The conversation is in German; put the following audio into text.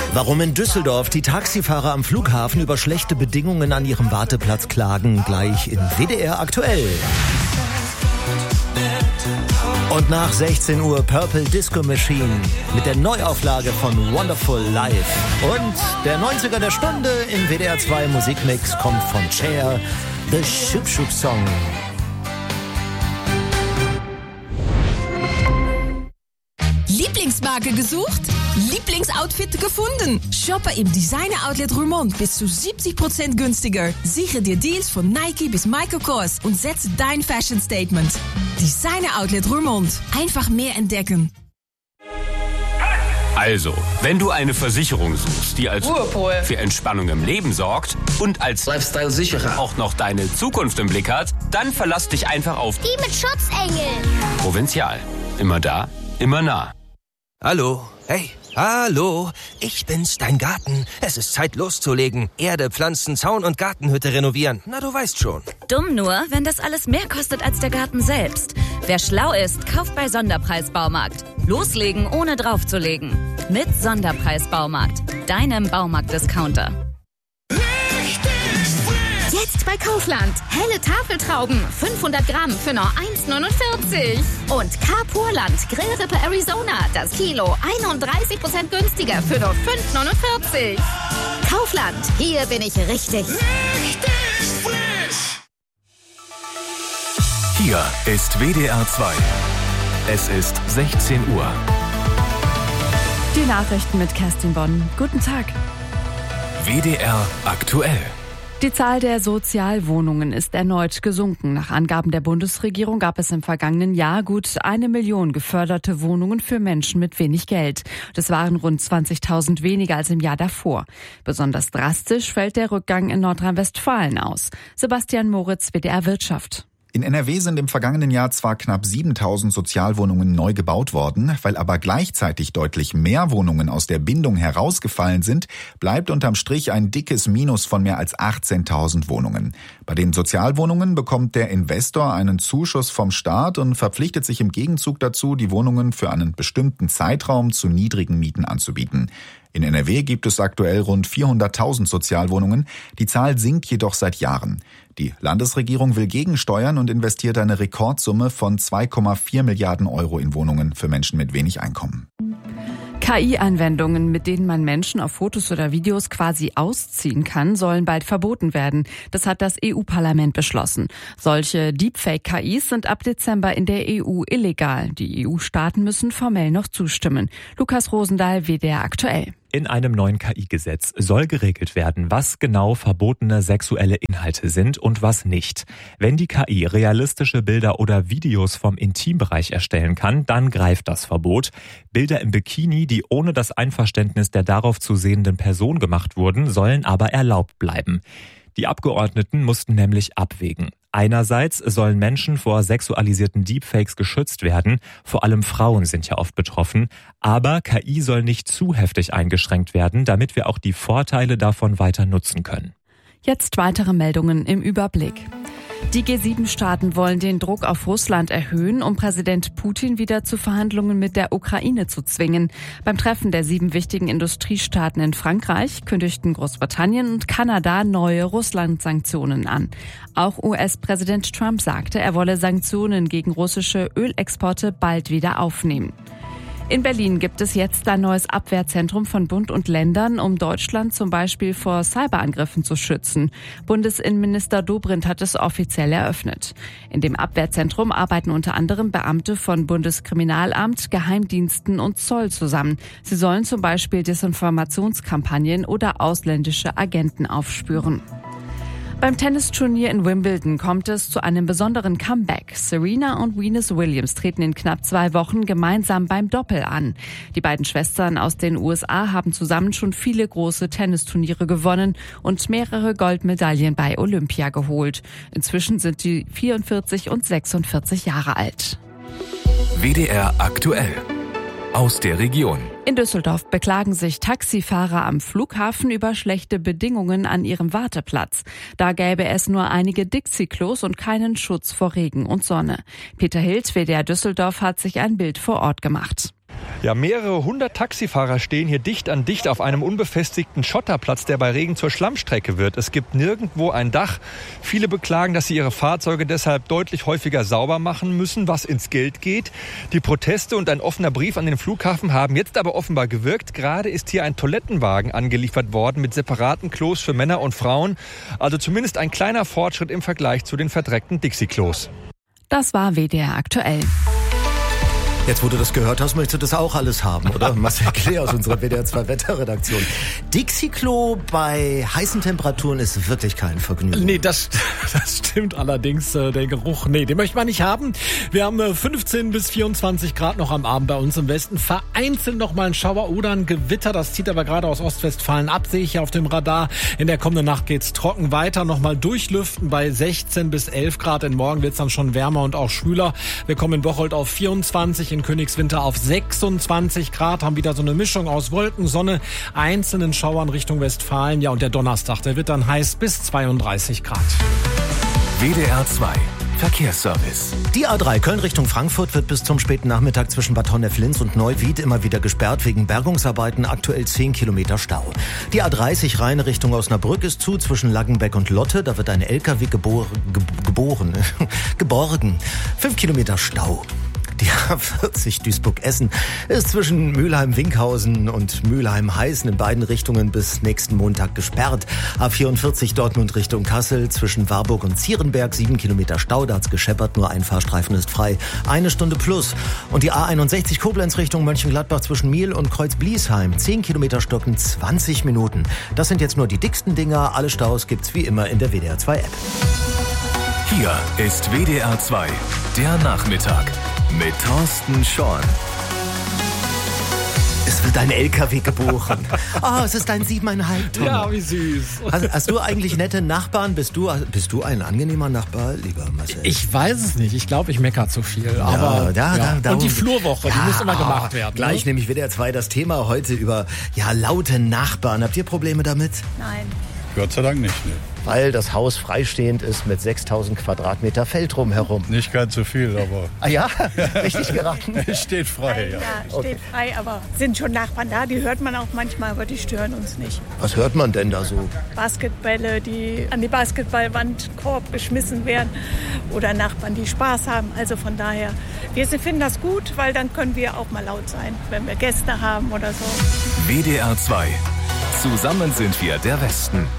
Warum in Düsseldorf die Taxifahrer am Flughafen über schlechte Bedingungen an ihrem Warteplatz klagen, gleich in WDR aktuell. Und nach 16 Uhr Purple Disco Machine mit der Neuauflage von Wonderful Life. Und der 90er der Stunde im WDR 2 Musikmix kommt von Cher, The Shoop Shoop Song. Lieblingsmarke gesucht? Lieblingsoutfit gefunden? Shoppe im Designer-Outlet Roermond bis zu 70% günstiger. Sichere dir Deals von Nike bis Michael Kors und setze dein Fashion-Statement. Designer-Outlet Roermond. Einfach mehr entdecken. Also, wenn du eine Versicherung suchst, die als Ruhepol für Entspannung im Leben sorgt und als Lifestyle-Sicherer auch noch deine Zukunft im Blick hat, dann verlass dich einfach auf die mit Schutzengel. Provinzial. Immer da, immer nah. Hallo, hey, hallo, ich bin's, dein Garten. Es ist Zeit loszulegen. Erde, Pflanzen, Zaun und Gartenhütte renovieren. Na, du weißt schon. Dumm nur, wenn das alles mehr kostet als der Garten selbst. Wer schlau ist, kauft bei Sonderpreis Baumarkt. Loslegen, ohne draufzulegen. Mit Sonderpreis Baumarkt, deinem Baumarkt-Discounter. Jetzt bei Kaufland. Helle Tafeltrauben, 500 Gramm für nur 1,49. Und Carpurland Grillrippe Arizona, das Kilo 31% günstiger für nur 5,49. Kaufland, hier bin ich richtig. Richtig frisch. Hier ist WDR 2. Es ist 16 Uhr. Die Nachrichten mit Kerstin Bonn. Guten Tag. WDR aktuell. Die Zahl der Sozialwohnungen ist erneut gesunken. Nach Angaben der Bundesregierung gab es im vergangenen Jahr gut 1 Million geförderte Wohnungen für Menschen mit wenig Geld. Das waren rund 20.000 weniger als im Jahr davor. Besonders drastisch fällt der Rückgang in Nordrhein-Westfalen aus. Sebastian Moritz, WDR Wirtschaft. In NRW sind im vergangenen Jahr zwar knapp 7.000 Sozialwohnungen neu gebaut worden, weil aber gleichzeitig deutlich mehr Wohnungen aus der Bindung herausgefallen sind, bleibt unterm Strich ein dickes Minus von mehr als 18.000 Wohnungen. Bei den Sozialwohnungen bekommt der Investor einen Zuschuss vom Staat und verpflichtet sich im Gegenzug dazu, die Wohnungen für einen bestimmten Zeitraum zu niedrigen Mieten anzubieten. In NRW gibt es aktuell rund 400.000 Sozialwohnungen. Die Zahl sinkt jedoch seit Jahren. Die Landesregierung will gegensteuern und investiert eine Rekordsumme von 2,4 Milliarden Euro in Wohnungen für Menschen mit wenig Einkommen. KI-Anwendungen, mit denen man Menschen auf Fotos oder Videos quasi ausziehen kann, sollen bald verboten werden. Das hat das EU-Parlament beschlossen. Solche Deepfake-KIs sind ab Dezember in der EU illegal. Die EU-Staaten müssen formell noch zustimmen. Lukas Rosendahl, WDR aktuell. In einem neuen KI-Gesetz soll geregelt werden, was genau verbotene sexuelle Inhalte sind und was nicht. Wenn die KI realistische Bilder oder Videos vom Intimbereich erstellen kann, dann greift das Verbot. Bilder im Bikini, die ohne das Einverständnis der darauf zu sehenden Person gemacht wurden, sollen aber erlaubt bleiben. Die Abgeordneten mussten nämlich abwägen. Einerseits sollen Menschen vor sexualisierten Deepfakes geschützt werden, vor allem Frauen sind ja oft betroffen, aber KI soll nicht zu heftig eingeschränkt werden, damit wir auch die Vorteile davon weiter nutzen können. Jetzt weitere Meldungen im Überblick. Die G7-Staaten wollen den Druck auf Russland erhöhen, um Präsident Putin wieder zu Verhandlungen mit der Ukraine zu zwingen. Beim Treffen der 7 wichtigen Industriestaaten in Frankreich kündigten Großbritannien und Kanada neue Russland-Sanktionen an. Auch US-Präsident Trump sagte, er wolle Sanktionen gegen russische Ölexporte bald wieder aufnehmen. In Berlin gibt es jetzt ein neues Abwehrzentrum von Bund und Ländern, um Deutschland zum Beispiel vor Cyberangriffen zu schützen. Bundesinnenminister Dobrindt hat es offiziell eröffnet. In dem Abwehrzentrum arbeiten unter anderem Beamte von Bundeskriminalamt, Geheimdiensten und Zoll zusammen. Sie sollen zum Beispiel Desinformationskampagnen oder ausländische Agenten aufspüren. Beim Tennisturnier in Wimbledon kommt es zu einem besonderen Comeback. Serena und Venus Williams treten in knapp 2 Wochen gemeinsam beim Doppel an. Die beiden Schwestern aus den USA haben zusammen schon viele große Tennisturniere gewonnen und mehrere Goldmedaillen bei Olympia geholt. Inzwischen sind sie 44 und 46 Jahre alt. WDR aktuell. Aus der Region. In Düsseldorf beklagen sich Taxifahrer am Flughafen über schlechte Bedingungen an ihrem Warteplatz. Da gäbe es nur einige Dixie-Klos und keinen Schutz vor Regen und Sonne. Peter Hild, WDR Düsseldorf, hat sich ein Bild vor Ort gemacht. Ja, mehrere hundert Taxifahrer stehen hier dicht an dicht auf einem unbefestigten Schotterplatz, der bei Regen zur Schlammstrecke wird. Es gibt nirgendwo ein Dach. Viele beklagen, dass sie ihre Fahrzeuge deshalb deutlich häufiger sauber machen müssen, was ins Geld geht. Die Proteste und ein offener Brief an den Flughafen haben jetzt aber offenbar gewirkt. Gerade ist hier ein Toilettenwagen angeliefert worden mit separaten Klos für Männer und Frauen. Also zumindest ein kleiner Fortschritt im Vergleich zu den verdreckten Dixie-Klos. Das war WDR aktuell. Jetzt, wo du das gehört hast, möchtest du das auch alles haben, oder? Marcel Klee aus unserer WDR 2 Wetterredaktion. Dixie-Klo bei heißen Temperaturen ist wirklich kein Vergnügen. Nee, das stimmt allerdings. Der Geruch, den möchte man nicht haben. Wir haben 15 bis 24 Grad noch am Abend bei uns im Westen. Vereinzelt noch mal ein Schauer oder ein Gewitter. Das zieht aber gerade aus Ostwestfalen ab, sehe ich hier auf dem Radar. In der kommenden Nacht geht's trocken weiter. Noch mal durchlüften bei 16 bis 11 Grad. Denn morgen wird's dann schon wärmer und auch schwüler. Wir kommen in Bocholt auf 24, in Königswinter auf 26 Grad, haben wieder so eine Mischung aus Wolken, Sonne, einzelnen Schauern Richtung Westfalen. Ja, und der Donnerstag, der wird dann heiß bis 32 Grad. WDR 2 Verkehrsservice. Die A3 Köln Richtung Frankfurt wird bis zum späten Nachmittag zwischen Bad Honnef-Linz und Neuwied immer wieder gesperrt wegen Bergungsarbeiten, aktuell 10 Kilometer Stau. Die A30 Rhein Richtung Osnabrück ist zu zwischen Laggenbeck und Lotte, da wird ein LKW geborgen. 5 Kilometer Stau. Die A40 Duisburg-Essen ist zwischen Mülheim-Winkhausen und Mülheim-Heißen in beiden Richtungen bis nächsten Montag gesperrt. A44 Dortmund Richtung Kassel zwischen Warburg und Zierenberg 7 Kilometer Stau, da hat's gescheppert, nur ein Fahrstreifen ist frei. 1 Stunde plus. Und die A61 Koblenz Richtung Mönchengladbach zwischen Miel und Kreuz-Bliesheim 10 Kilometer stocken 20 Minuten. Das sind jetzt nur die dicksten Dinger. Alle Staus gibt's wie immer in der WDR 2 App. Hier ist WDR 2, der Nachmittag. Mit Thorsten Schorn. Es wird ein LKW geboren. Oh, es ist ein 7,5 Tonnen. Ja, wie süß. Hast du eigentlich nette Nachbarn? Bist du ein angenehmer Nachbar, lieber Marcel? Ich weiß es nicht. Ich glaube, ich meckere zu viel. Aber und die Flurwoche, die muss immer gemacht werden. Gleich nämlich WDR 2 das Thema heute über laute Nachbarn. Habt ihr Probleme damit? Nein. Gott sei Dank nicht, ne. Weil das Haus freistehend ist mit 6.000 Quadratmeter Feld drumherum. Nicht ganz so viel, aber... Ah ja? Richtig geraten? Es steht frei, ja. Ja, steht frei, aber sind schon Nachbarn da, die hört man auch manchmal, aber die stören uns nicht. Was hört man denn da so? Basketbälle, die an die Basketballwand Korb geschmissen werden oder Nachbarn, die Spaß haben. Also von daher, wir finden das gut, weil dann können wir auch mal laut sein, wenn wir Gäste haben oder so. WDR 2. Zusammen sind wir der Westen.